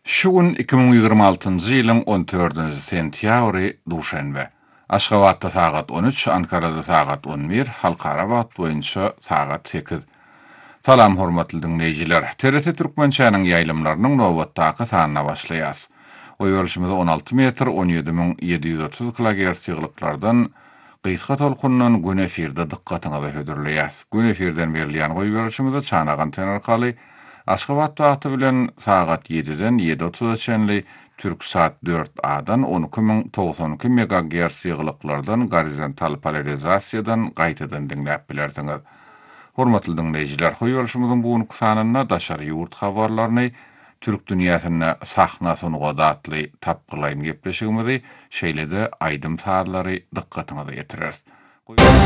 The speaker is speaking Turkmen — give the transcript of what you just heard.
Şu gün 2026-njy ýylyň 14-nji sentýabry duşanbe. Aşgabatda sagat 13, Ankarada sagat 11, halkara wagt boýunça sagat 8. Salam hormatly dinleýijiler. TRT Türkmençäniň ýaýlymlarynyň nowatdaky sanyna başlaýas. Oýarşymyz 16 metr 17730 kHz ýyglyklardan gysga tolkundan gün efirde dykkatyňyza hödürleýär. Gün efirden berilýän oýarşymyzda çanagan tenarkaly Aşgabat wagty bilen sagat 7-den 7:30-çenli Türksat 4A-dan 12092 MHz ýyglyklardan gorizontal polarizasiýadan gaýtadan dinläp bilerdiňiz. Hormatly dinleýijiler, hoýarşymyzyň bugunky sanyna daşary ýurt habarlaryny Türk dünýäsine sahna sunuga datly tapgylaýyn gepleşigimizi şeýlede aýdym tarlary dykkatyňyza getireriz.